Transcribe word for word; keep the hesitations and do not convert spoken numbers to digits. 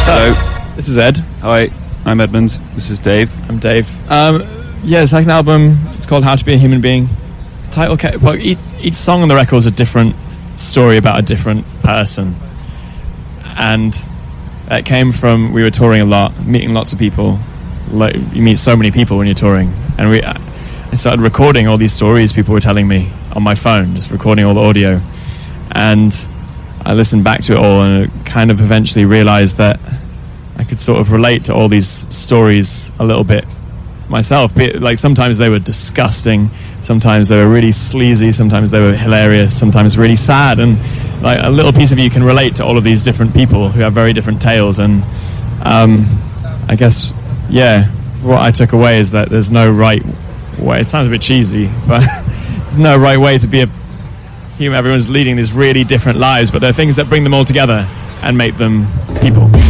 Hello. This is Ed. Hi, I'm Edmund. This is Dave. I'm Dave. Um, yeah, the second album, it's called How to Be a Human Being. The title, ca- well, each, each song on the record is a different story about a different person. And it came from, we were touring a lot, meeting lots of people. Like, you meet so many people when you're touring. And we, I started recording all these stories people were telling me on my phone, just recording all the audio. And I listened back to it all and kind of eventually realized that I could sort of relate to all these stories a little bit myself. Like, sometimes they were disgusting, sometimes they were really sleazy, sometimes they were hilarious, sometimes really sad, and like a little piece of you can relate to all of these different people who have very different tales. And um, I guess, yeah, what I took away is that there's no right way. It sounds a bit cheesy, but there's no right way to be a human. Everyone's leading these really different lives, but there are things that bring them all together and make them people.